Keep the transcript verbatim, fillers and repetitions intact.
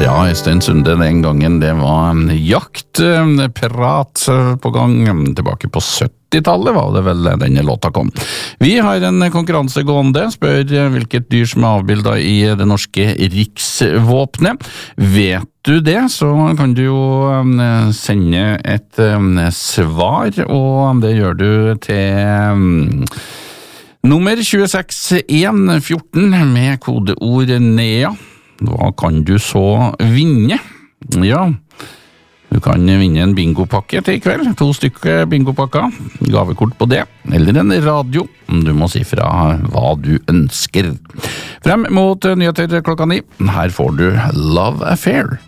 Ja, Øystein Sunde den gangen, det var jakt, prat på gang, tilbake på syttitallet var det vel denne låta kom. Vi har en konkurranse gående, spør hvilket dyr som er avbildet i det norske riksvåpenet. Vet du det, så kan du jo sende et svar, og det gjør du til nummer tjueseks en fjorten med kodeord NEA. Hva kan du så vinne? Ja, du kan vinne en bingopakke til i kveld, to stykker bingopakker, gavekort på det, eller en radio, du må si fra hva du ønsker. Frem mot nyheter klokka ni, her får du Love Affair.